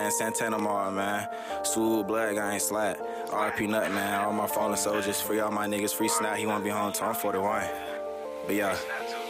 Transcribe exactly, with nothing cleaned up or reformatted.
man. Santana Mall, man. Swoop, Blood Gang, Slat. R P Nut, man. All my fallen soldiers. Free all my niggas. Free Snap. He won't be home till I'm forty-one. But yeah.